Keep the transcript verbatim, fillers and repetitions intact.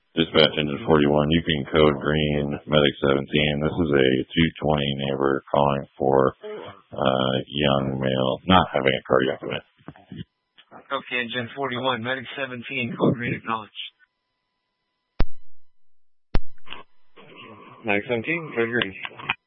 Dispatch engine forty-one, you can code green, medic seventeen. This is a two twenty neighbor calling for uh, young male not having a cardiac event. Okay, engine forty-one, medic seventeen, code green acknowledged. Medic seventeen, code green.